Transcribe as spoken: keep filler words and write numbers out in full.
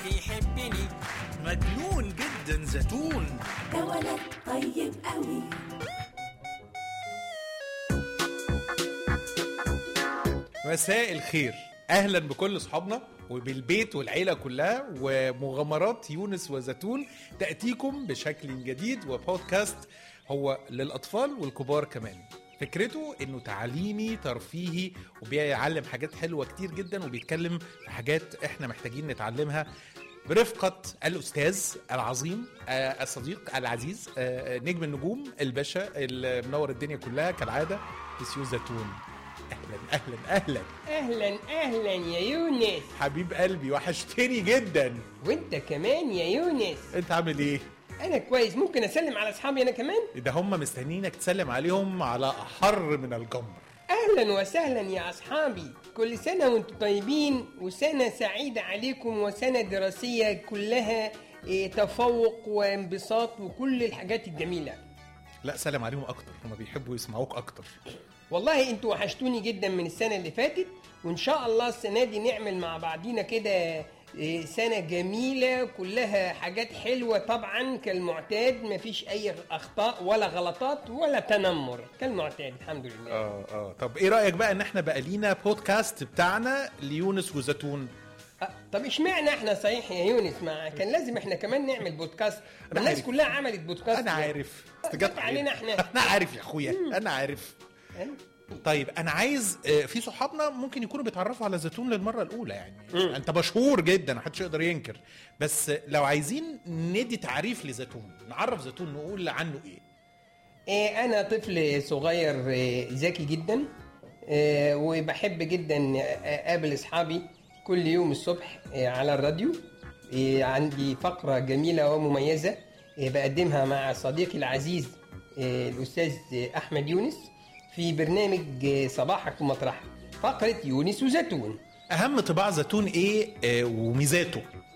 يحبني. مجنون جدا زيتون، ده ولد طيب قوي. مساء الخير، اهلا بكل اصحابنا وبالبيت والعيله كلها، ومغامرات يونس وزيتون تاتيكم بشكل جديد وبودكاست هو للاطفال والكبار كمان. فكرته انه تعليمي ترفيهي وبيعلم حاجات حلوه كتير جدا، وبيتكلم في حاجات احنا محتاجين نتعلمها برفقه الاستاذ العظيم الصديق العزيز نجم النجوم الباشا المنور الدنيا كلها كالعاده مسيو زيتون. اهلا اهلا اهلا اهلا اهلا يا يونس حبيب قلبي، وحشتني جدا. وانت كمان يا يونس. انت عامل ايه؟ انا كويس. ممكن اسلم على اصحابي انا كمان؟ ده هم مستنينك تسلم عليهم على احر من الجمر. اهلا وسهلا يا اصحابي، كل سنه وانتم طيبين، وسنه سعيده عليكم، وسنه دراسيه كلها تفوق وانبساط وكل الحاجات الجميله. لا سلم عليهم اكتر، هم بيحبوا يسمعوك اكتر. والله انتوا وحشتوني جدا من السنه اللي فاتت، وان شاء الله السنه دي نعمل مع بعضينا كده سنه جميله كلها حاجات حلوه طبعا كالمعتاد، مفيش اي اخطاء ولا غلطات ولا تنمر كالمعتاد الحمد لله. اه اه طب ايه رايك بقى ان احنا بقى لينا بودكاست بتاعنا ليونس وزيتون؟ أه طب اشمعنى احنا صحيح يا يونس؟ ما كان لازم احنا كمان نعمل بودكاست. الناس كلها عملت بودكاست. انا عارف استجابت علينا احنا. انا عارف يا اخويا، انا عارف. طيب انا عايز في صحابنا ممكن يكونوا بيتعرفوا على زيتون للمره الاولى، يعني م. انت مشهور جدا محدش يقدر ينكر، بس لو عايزين ندي تعريف لزيتون، نعرف زيتون نقول عنه ايه؟ إيه انا طفل صغير ذكي جدا، إيه وبحب جدا اقابل اصحابي كل يوم الصبح على الراديو. إيه عندي فقره جميله ومميزه إيه بقدمها مع صديقي العزيز إيه الاستاذ احمد يونس في برنامج صباحك ومطرحك، فقرة يونس وزيتون. أهم طباع زيتون إيه آه وميزاته؟